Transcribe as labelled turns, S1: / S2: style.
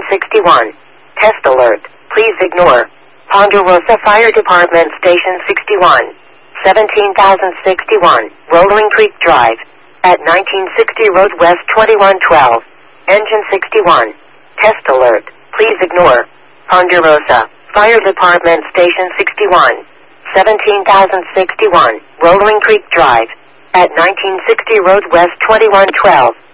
S1: 61. Test alert. Please ignore. Ponderosa Fire Department Station 61. 17,061. Rolling Creek Drive. At 1960 Road West 2112. Engine 61. Test alert. Please ignore. Ponderosa Fire Department Station 61. 17,061. Rolling Creek Drive. At 1960 Road West 2112.